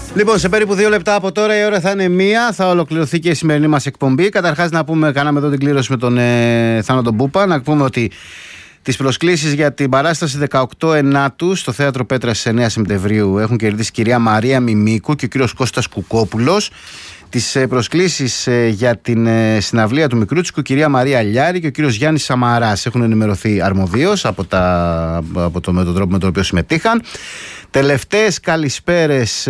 Λοιπόν, σε περίπου 2 λεπτά από τώρα η ώρα θα είναι 1. Θα ολοκληρωθεί και η σημερινή μας εκπομπή. Καταρχάς, να πούμε, κάναμε εδώ την κλήρωση με τον Θάνο τον Μπούπα. Να πούμε ότι τις προσκλήσεις για την παράσταση 18 Ενάτου στο Θέατρο Πέτρας στις 9 Σεπτεμβρίου έχουν κερδίσει η κυρία Μαρία Μιμίκου και ο κύριος Κώστας Κουκόπουλος. Τις προσκλήσεις για την συναυλία του Μικρούτσικου, η κυρία Μαρία Λιάρη και ο κύριος Γιάννης Σαμαράς έχουν ενημερωθεί αρμοδίως με τον τρόπο με τον οποίο συμμετείχαν. Τελευταίες καλησπέρες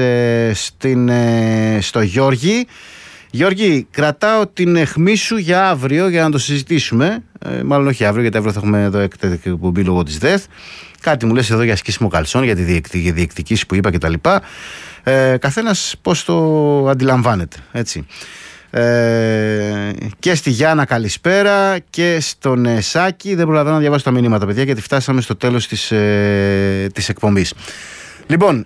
στο Γιώργη. Γιώργη, κρατάω την αιχμή σου για αύριο για να το συζητήσουμε. Μάλλον όχι αύριο, γιατί αύριο θα έχουμε εδώ εκπομπή λόγω της ΔΕΘ. Κάτι μου λες εδώ για σκίσιμο καλσόν, για τη διεκδικήση που είπα κτλ. Καθένας πώς το αντιλαμβάνεται, έτσι. Και στη Γιάννα καλησπέρα και στον Σάκη. Δεν προλαβαίνω να διαβάσω τα μηνύματα, παιδιά, γιατί φτάσαμε στο τέλος της εκπομπής. Λοιπόν,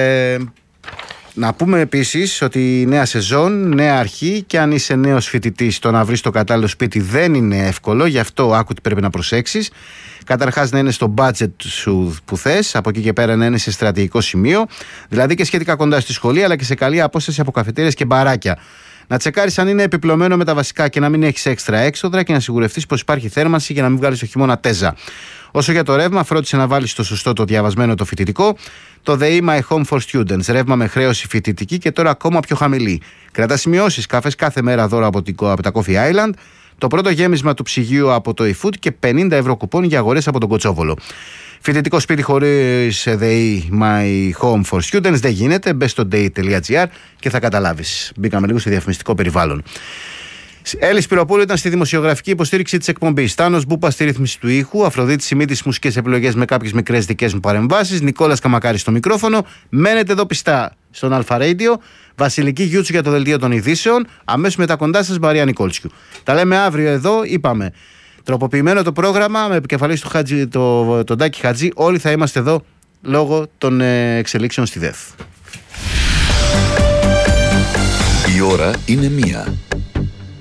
να πούμε επίσης ότι η νέα σεζόν, νέα αρχή, και αν είσαι νέος φοιτητής, το να βρεις το κατάλληλο σπίτι δεν είναι εύκολο. Γι' αυτό άκου τι πρέπει να προσέξεις. Καταρχάς, να είναι στο budget σου που θες, από εκεί και πέρα να είναι σε στρατηγικό σημείο, δηλαδή και σχετικά κοντά στη σχολή, αλλά και σε καλή απόσταση από καφετέριες και μπαράκια. Να τσεκάρεις αν είναι επιπλωμένο με τα βασικά και να μην έχεις έξτρα έξοδα και να σιγουρευτείς πως υπάρχει θέρμανση για να μην βγάλεις το χειμώνα τέζα. Όσο για το ρεύμα, φρόντισε να βάλεις το σωστό, το διαβασμένο, το φοιτητικό. Το ΔΕΗ My Home for Students. Ρεύμα με χρέωση φοιτητική και τώρα ακόμα πιο χαμηλή. Κρατά σημειώσεις, καφές κάθε μέρα δώρο από τα Coffee Island. Το πρώτο γέμισμα του ψυγείου από το eFood και 50 ευρώ κουπόν για αγορές από τον Κοτσόβολο. Φοιτητικό σπίτι χωρίς ΔΕΗ My Home for Students δεν γίνεται. Μπες στο DEI.gr και θα καταλάβεις. Μπήκαμε λίγο στο διαφημιστικό περιβάλλον. Έλλης Πυροπούλου ήταν στη δημοσιογραφική υποστήριξη της εκπομπής. Τάνος Μπούπα στη ρύθμιση του ήχου. Αφροδίτη Σιμίτης μουσικές επιλογές με κάποιες μικρές δικές μου παρεμβάσεις. Νικόλας Καμακάρης στο μικρόφωνο. Μένετε εδώ πιστά στον Αλφα Radio. Βασιλική Γιούτσου για το δελτίο των ειδήσεων. Αμέσως μετά κοντά σας Μαρία Νικόλτσιου. Τα λέμε αύριο εδώ. Είπαμε τροποποιημένο το πρόγραμμα με επικεφαλής τον Τάκη Χατζή. Όλοι θα είμαστε εδώ λόγω των εξελίξεων στη ΔΕΘ. Η ώρα είναι 1.